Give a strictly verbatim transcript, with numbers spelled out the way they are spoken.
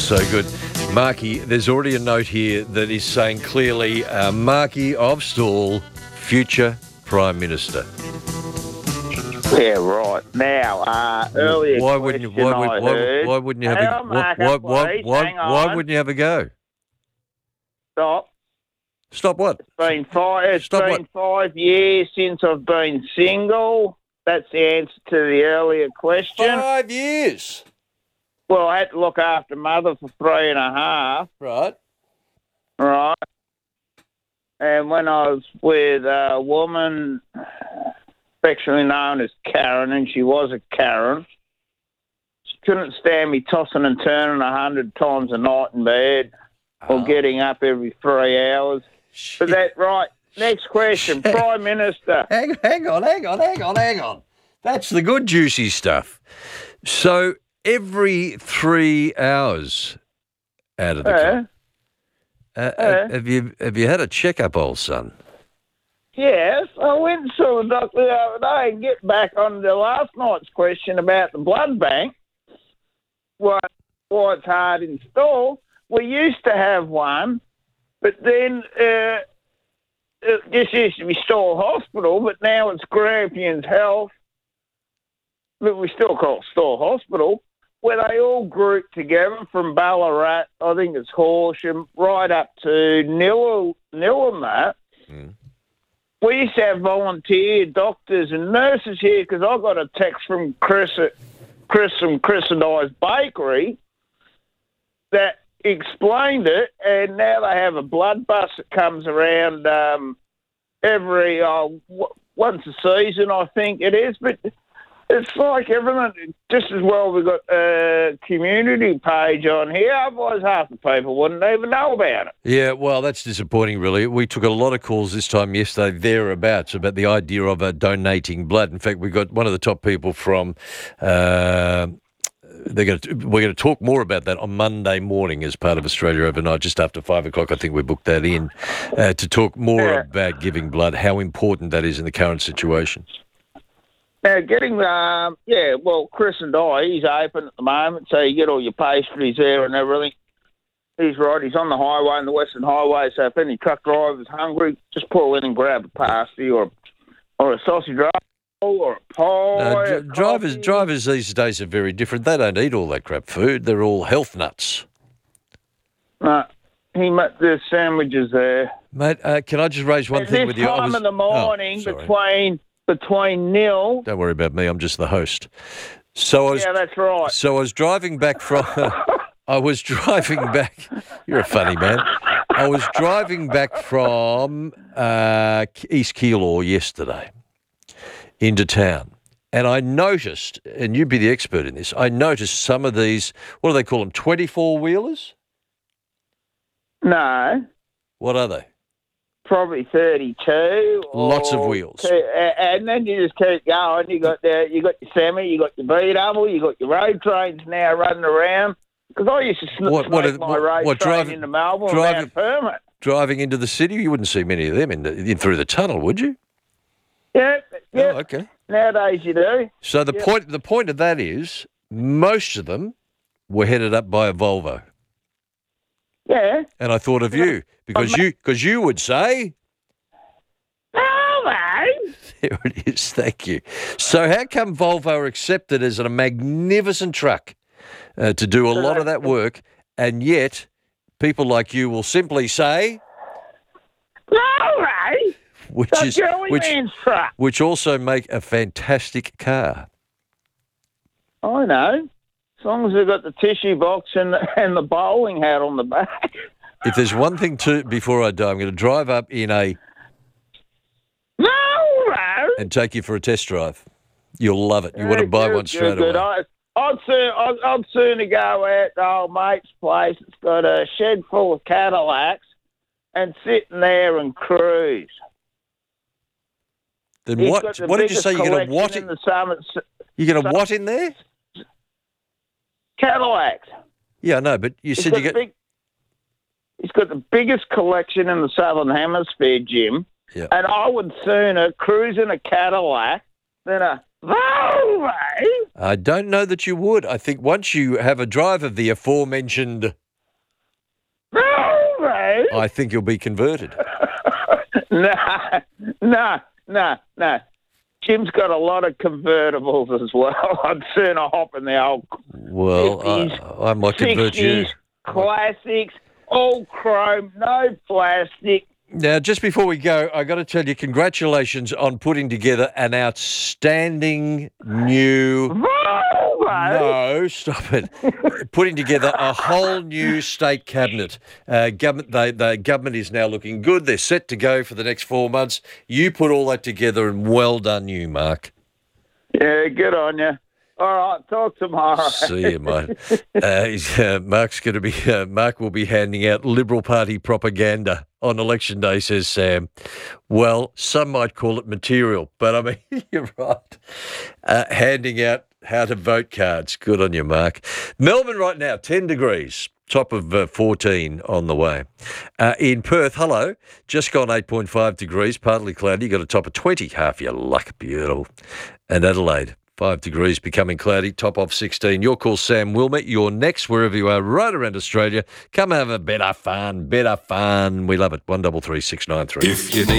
So good. Marky, there's already a note here that is saying clearly, uh, Marky of Stawell, future Prime Minister. Yeah, right. Now, uh, earlier why wouldn't you, why, would, I why, heard, why wouldn't you have hang a on, why, Mark, why, up, why, please, why, hang why on. wouldn't you have a go? Stop. Stop what? It's been five. It's Stop been what? five years since I've been single. That's the answer to the earlier question. Five years. Well, I had to look after mother for three and a half. Right. Right. And when I was with a woman, affectionately known as Karen, and she was a Karen, she couldn't stand me tossing and turning a hundred times a night in bed or Oh. getting up every three hours. But that, right, next question. Shit. Prime Minister. Hang, hang on, hang on, hang on, hang on. That's the good juicy stuff. So every three hours out of the Uh, club. Uh, Uh. have you have you had a checkup, old son? yes, I went and saw the doctor the other day and get back on the last night's question about the blood bank. Why, why it's hard in Stawell. We used to have one, but then uh, it just used to be Stawell Hospital, but now it's Grampians Health. But we still call it Stawell Hospital, where they all group together from Ballarat, I think it's Horsham, right up to Nilla, Nilla. Mm. We used to have volunteer doctors and nurses here because I got a text from Chris, Chris from Chris and I's Bakery that explained it, and now they have a blood bus that comes around um, every uh, w- once a season, I think it is. But it's like everything. Just as well we've got a community page on here. Otherwise, half the people wouldn't even know about it. Yeah, well, that's disappointing, really. We took a lot of calls this time yesterday thereabouts about the idea of uh, donating blood. In fact, we got one of the top people from. Uh, They're going to, we're going to talk more about that on Monday morning as part of Australia Overnight, just after five o'clock. I think we booked that in uh, to talk more Yeah. about giving blood, how important that is in the current situation. Now, getting, um, yeah, well, Chris and I, he's open at the moment, so you get all your pastries there and everything. He's right, he's on the highway, on the Western Highway, so if any truck driver's hungry, just pull in and grab a pasty or, or a sausage roll or a pie. Uh, a dr- drivers, coffee. drivers these days are very different. They don't eat all that crap food. They're all health nuts. No, he made the sandwiches there. Mate, uh, can I just raise one At thing this with you? I time was- of the morning, Oh, sorry. between between nil. Don't worry about me. I'm just the host. So I was, Yeah, that's right. so I was driving back from. I was driving back. You're a funny man. I was driving back from uh, East Keilor yesterday into town, and I noticed, and you'd be the expert in this. I noticed some of these. What do they call them? twenty-four wheelers. No, What are they? probably thirty-two. Lots of or wheels. two- a- and then you just keep going. You got the, you got your semi, you got your B double, you got your road trains now running around. Because I used to sn- What- sneak what are- my what- road what, train driving- into Melbourne driving- without a permit. Driving into the city, you wouldn't see many of them in, the, in through the tunnel, would you? Yeah, yeah. Oh, okay. Nowadays you do. So the Yep. point the point of that is most of them were headed up by a Volvo, Yeah. and I thought of you because you because you would say Oh, mate. there it is. Thank you. So how come Volvo are accepted as a magnificent truck uh, to do a lot of that work, and yet people like you will simply say, Oh, mate. which The is Joey which Man's truck. which also make a fantastic car. I know. As long as they've got the tissue box and the, and the bowling hat on the back. If there's one thing to before I die, I'm going to drive up in a No, mate. and take you for a test drive. You'll love it. You want to buy one straight away. I, I'd, soon, I'd, I'd sooner go out to old mate's place. It's got a shed full of Cadillacs and sitting there and cruise. Then He's what? got the What did you biggest say? You're going to what? collection In, in the Summit you're going to what in there? Cadillacs. Yeah, no, but you He's said got you the get. big, he's got the biggest collection in the Southern Hemisphere, Jim. Yeah. And I would sooner cruise in a Cadillac than a Volvo. I don't know that you would. I think once you have a drive of the aforementioned, Right. I think you'll be converted. Nah, nah, nah, nah. Jim's got a lot of convertibles as well. I'd sooner hop in the old Well, fifties, I, I might convert you. sixties, classics, all chrome, no plastic. Now, just before we go, I got to tell you, congratulations on putting together an outstanding new. Volvo. No, stop it. Putting together a whole new state cabinet. Uh, government, they, the government is now looking good. They're set to go for the next four months. You put all that together, and well done, you, Mark. Yeah, good on you. All right, talk tomorrow. See you, mate. Uh, he's, uh, Mark's going to be. Uh, Mark will be handing out Liberal Party propaganda on election day, says Sam. Well, some might call it material, but I mean, you're right. Uh, handing out how to vote cards. Good on you, Mark. Melbourne right now, ten degrees. Top of uh, fourteen on the way. Uh, in Perth, hello, just gone eight point five degrees, partly cloudy. You got a top of twenty. Half your luck, beautiful. And Adelaide, five degrees, becoming cloudy, top of sixteen. Your call, Sam Wilmer. You're next, wherever you are, right around Australia. Come have a better fun, better fun. We love it. One double three six nine three. If you need